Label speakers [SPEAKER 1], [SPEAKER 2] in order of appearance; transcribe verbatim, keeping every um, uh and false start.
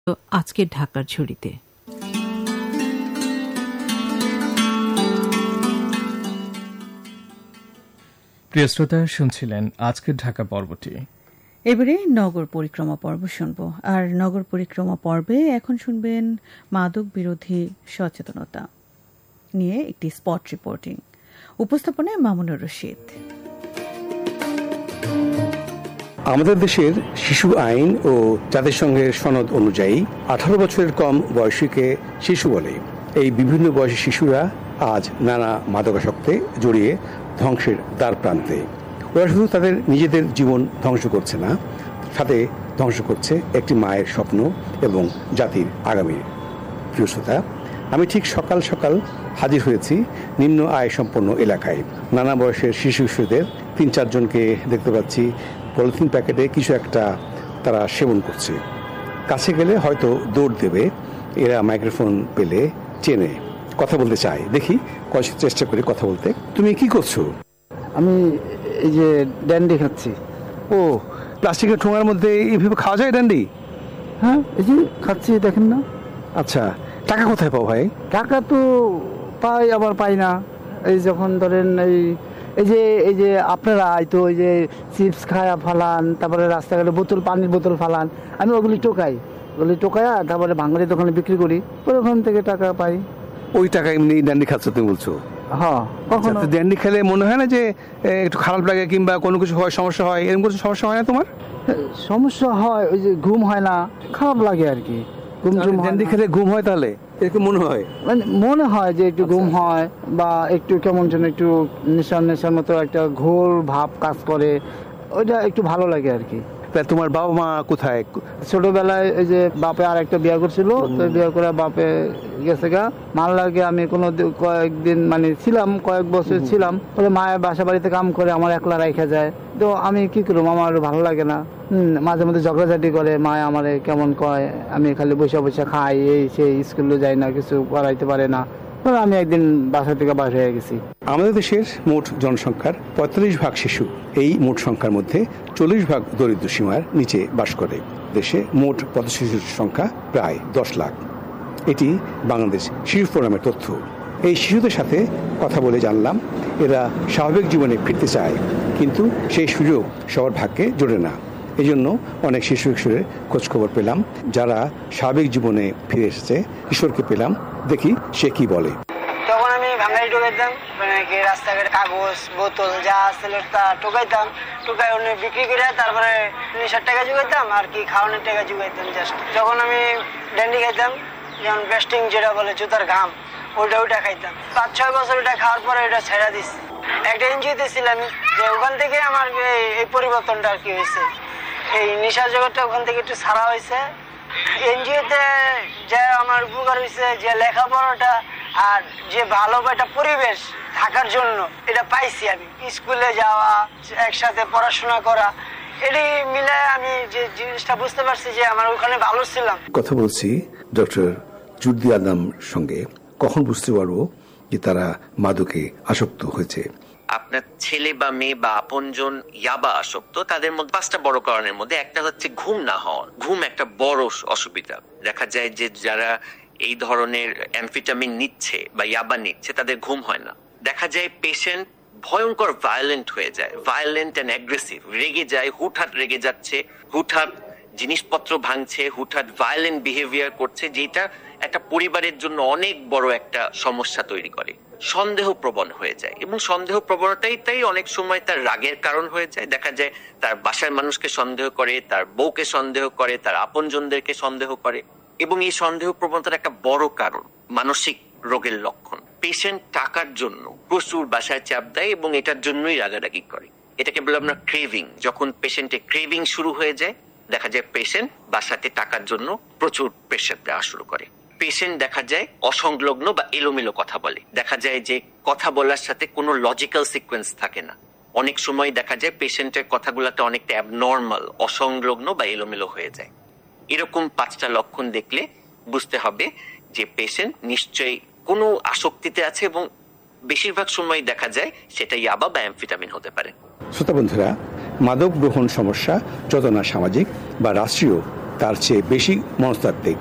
[SPEAKER 1] আজকের ঢাকার ঝুড়িতে।
[SPEAKER 2] প্রিয় শ্রোতা, শুনছিলেন আজকের ঢাকা পর্বটি।
[SPEAKER 3] এবারে নগর পরিক্রমা পর্ব শুনব। আর নগর পরিক্রমা পর্বে এখন শুনবেন মাদক বিরোধী সচেতনতা নিয়ে একটি স্পট রিপোর্টিং। উপস্থাপনায় মামুনুর রশিদ।
[SPEAKER 4] আমাদের দেশের শিশু আইন ও জাতিসংঘের সনদ অনুযায়ী আঠারো বছরের কম বয়সীকে শিশু বলে। এই বিভিন্ন বয়সী শিশুরা আজ নানা মাদকাসক্তে জড়িয়ে ধ্বংসের দ্বার প্রান্তে। ওরা শুধু তাদের নিজেদের জীবন ধ্বংস করছে না, সাথে ধ্বংস করছে একটি মায়ের স্বপ্ন এবং জাতির আগামীর। প্রিয় শ্রোতা, আমি ঠিক সকাল সকাল হাজির হয়েছি নিম্ন আয় সম্পন্ন এলাকায়। নানা বয়সের শিশু শিশুদের তিন চারজনকে দেখতে পাচ্ছি পলিথিন প্যাকেটে কিছু একটা তারা সেবন করছে। কাছে গেলে হয়তো দৌড় দেবে, এরা মাইক্রোফোন পেলে চেনে, কথা বলতে চায়। দেখি কয়েক চেষ্টা করে কথা বলতে। তুমি কি করছো?
[SPEAKER 5] আমি এই যে ড্যান্ডি খাচ্ছি।
[SPEAKER 4] ও, প্লাস্টিকের ঠোঙার মধ্যে এইভাবে খাওয়া যায় ড্যান্ডি?
[SPEAKER 5] হ্যাঁ, এই যে খাচ্ছি, দেখেন না।
[SPEAKER 4] আচ্ছা, টাকা কোথায় পাও ভাই?
[SPEAKER 5] টাকা তো পাই, আবার পাই না। এই যখন ধরেন এই এই যে এই যে আপনারা হয়তো ওই যে চিপস খায়া ফালান, তারপরে রাস্তাঘাটে বোতল পানির বোতল ফালান, আমি ওগুলি টোকাই, ওগুলি টোকায়া তারপরে ভাঙালি দোকানে বিক্রি করি, ওখান থেকে টাকা পাই।
[SPEAKER 4] ওই টাকা এমনি ড্যান্ডি খাচ্ছ তুমি বলছো?
[SPEAKER 5] হ্যাঁ। কখনো
[SPEAKER 4] ড্যান্ডি খেলে মনে হয় না যে একটু খারাপ লাগে কিংবা কোনো কিছু হয়, সমস্যা হয়? এরকম কিছু সমস্যা হয় না তোমার?
[SPEAKER 5] সমস্যা হয়, ওই যে ঘুম হয় না, খারাপ লাগে আর কি। ঘুম ঘুম
[SPEAKER 4] ড্যান্ডি খেলে ঘুম হয়? তাহলে এরকম মনে হয়,
[SPEAKER 5] মানে মনে হয় যে একটু ঘুম হয় বা একটু কেমন যেন একটু নেশার নেশার মতো একটা ঘোর ভাব কাজ করে, ওইটা একটু ভালো লাগে আর কি।
[SPEAKER 4] তোমার বাবা মা কোথায়?
[SPEAKER 5] ছোটবেলায় এই যে বাপে আর একটা বিয়ে করছিল, তো বিয়ে করে বাপে গেছে গা। মার লাগে আমি কোনো কয়েকদিন মানে ছিলাম, কয়েক বছর ছিলাম। পরে মায়ের বাসা বাড়িতে কাম করে আমার একলা রাইখা যায়, তো আমি কি করবো, আমার ভালো লাগে না। হম মাঝে মধ্যে ঝগড়াঝাটি করে, মায় আমারে কেমন কয়, আমি খালি বসে বসে খাই, এই সেই স্কুলে যাই না, কিছু করাইতে পারে না। আমি একদিন বাসা থেকে বাস হয়ে গেছি।
[SPEAKER 4] আমাদের দেশের মোট জনসংখ্যার পঁয়তাল্লিশ ভাগ শিশু। এই মোট সংখ্যার মধ্যে চল্লিশ ভাগ দরিদ্র সীমার নিচে বাস করে। দেশে মোট পথ শিশুর সংখ্যা প্রায় দশ লাখ। এটি বাংলাদেশ শিশু ফোরামের তথ্য। এই শিশুদের সাথে কথা বলে জানলাম এরা স্বাভাবিক জীবনে ফিরতে চায়, কিন্তু সেই সুযোগ সবার ভাগ্যে জোটে না। এই জন্য অনেক শিশু কিশোরের খোঁজখবর পেলাম যারা স্বাভাবিক জীবনে ফিরে এসেছে। কিশোরকে পেলাম, দেখি সে কি বলে।
[SPEAKER 6] তখন আমি ভাঙাই টোকাইতাম, মানে রাস্তাঘাটে কাগজ বোতল যা ছিল তা টোকাইতাম, টোকাই অন্য বিক্রি করে তারপরে নেশার টাকা জুগাইতাম আর কি খাওয়ানোর টাকা জুগাইতাম। জাস্ট যখন আমি ড্যান্ডি খাইতাম, যেমন বেস্টিং যেটা বলে জুতার ঘাম, ওইটা ওইটা খাইতাম। পাঁচ ছয় বছর ওইটা খাওয়ার পরে ওইটা ছেড়া দিচ্ছি। একটা এনজিওতে ছিলাম, যে ওখান থেকে আমার এই পরিবর্তনটা আর কি হয়েছে। এই নেশার জগৎটা ওখান থেকে একটু ছাড়া হয়েছে। এনজিওতে যে আমার উপকার হয়েছে, যে লেখাপড়াটা আর যে ভালো একটা পরিবেশ থাকার জন্য এটা পাইছি আমি। স্কুলে যাওয়া, একসাথে পড়াশোনা করা, এটি মিলে আমি যে জিনিসটা বুঝতে পারছি যে আমার ওখানে ভালো ছিলাম।
[SPEAKER 4] কথা বলছি ডক্টর জুদ্দি আদম সঙ্গে। কখন বুঝতে পারবো যে তারা মাদকে আসক্ত হয়েছে?
[SPEAKER 7] আপনার ছেলে বা মেয়ে বা আপনজন ইয়াবা আসক্ত, তাদের মধ্যে পাঁচটা বড় কারণের মধ্যে একটা হচ্ছে ঘুম না হওয়া। ঘুম একটা বড় অসুবিধা। দেখা যায় যে যারা এই ধরনের অ্যামফেটামিন নিচ্ছে বা ইয়াবা নিচ্ছে তাদের ঘুম হয় না। দেখা যায় পেশেন্ট ভয়ঙ্কর ভায়োলেন্ট হয়ে যায়, ভায়োলেন্ট এন্ড অ্যাগ্রেসিভ, রেগে যায়, হুটহাট রেগে যাচ্ছে, হুটহাট জিনিসপত্র ভাঙছে, হুটহাট ভায়োলেন্ট বিহেভিয়ার করছে, যেটা একটা পরিবারের জন্য অনেক বড় একটা সমস্যা তৈরি করে। সন্দেহ প্রবণ হয়ে যায়, এবং সন্দেহ প্রবণতাই তাই অনেক সময় তার রাগের কারণ হয়ে যায়। দেখা যায় তার বাসার মানুষকে সন্দেহ করে, তার বউকে সন্দেহ করে, তার আপনজনদেরকে সন্দেহ করে, এবং এই সন্দেহ প্রবণতার একটা বড় কারণ মানসিক রোগের লক্ষণ। পেশেন্ট টাকার জন্য প্রচুর বাসায় চাপ দেয় এবং এটার জন্যই রাগারাগি করে। এটাকে বলে আমরা ক্রেভিং। যখন পেশেন্টের ক্রেভিং শুরু হয়ে যায়, দেখা যায় পেশেন্ট বাসাতে টাকার জন্য প্রচুর প্রেসার দেওয়া শুরু করে। পেশেন্ট দেখা যায় অসংলগ্ন বা এলোমেলো কথা বলে। দেখা যায় যে কথা বলার সাথে কোনো লজিক্যাল সিকোয়েন্স থাকে না। অনেক সময় দেখা যায় পেশেন্টের কথাগুলোতে অনেকটা অ্যাবনর্মাল, অসংলগ্ন বা এলোমেলো হয়ে যায়। এরকম পাঁচটা লক্ষণ দেখলে বুঝতে হবে যে পেশেন্ট নিশ্চয়ই কোনো আসক্তিতে আছে, এবং বেশিরভাগ সময় দেখা যায় সেটা ইয়াবা বা অ্যামফেটামিন হতে পারে।
[SPEAKER 4] শ্রোতা বন্ধুরা, মাদক গ্রহণ সমস্যা যত না সামাজিক বা রাষ্ট্রীয়, তার চেয়ে বেশি মনস্তাত্ত্বিক।